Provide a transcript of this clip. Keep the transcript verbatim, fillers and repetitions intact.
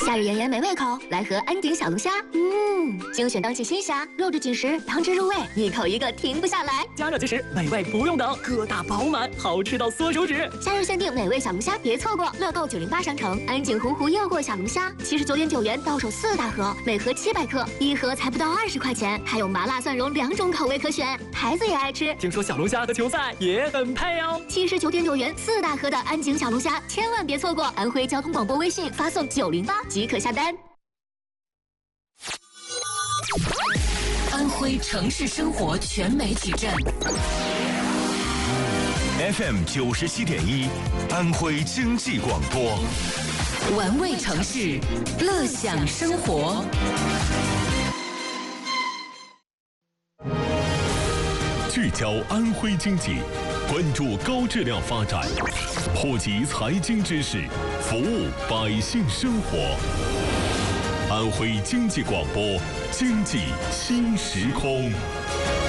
夏日炎炎没胃口，来盒安井小龙虾。嗯，精选当季新虾，肉质紧实，汤汁入味，一口一个停不下来。 加热即食，美味不用等，个大饱满，好吃到缩手指。 夏日限定美味小龙虾，别错过！乐购九零八商城，安井洪湖诱惑小龙虾，七十九点九元到手四大盒，每盒七百克，一盒才不到二十块钱，还有麻辣蒜蓉两种口味可选，孩子也爱吃。 听说小龙虾和球赛也很配哦。 七十九点九元四大盒的安井小龙虾，千万别错过！安徽交通广播微信发送九零八即可下单。 安徽城市生活全媒体站 F M 九十七点一，安徽经济广播， 玩味城市，乐享生活。 聚焦安徽经济，关注高质量发展，普及财经知识，服务百姓生活。安徽经济广播，经济新时空。